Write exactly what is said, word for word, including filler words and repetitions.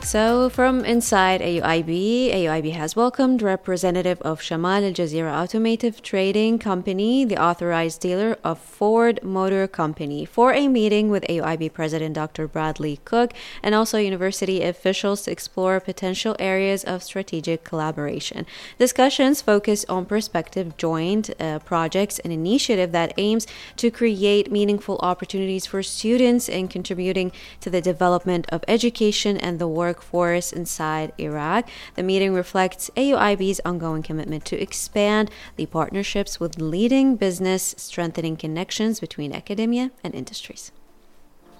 So, from inside A U I B, A U I B has welcomed representative of Shamal Al Jazeera Automotive Trading Company, the authorized dealer of Ford Motor Company, for a meeting with A U I B President Doctor Bradley Cook and also university officials to explore potential areas of strategic collaboration. Discussions focus on prospective joint uh, projects and initiative that aims to create meaningful opportunities for students in contributing to the development of education and the workforce inside Iraq. The meeting reflects A U I B's ongoing commitment to expand the partnerships with leading business, strengthening connections between academia and industries.